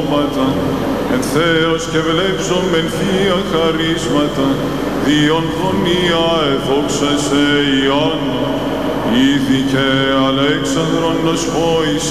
ονόματα, εν Θεός και βλέψομεν θεία χαρίσματα, διον φωνία εδόξασε Ιωάννα, ήδη και Αλέξανδρον ως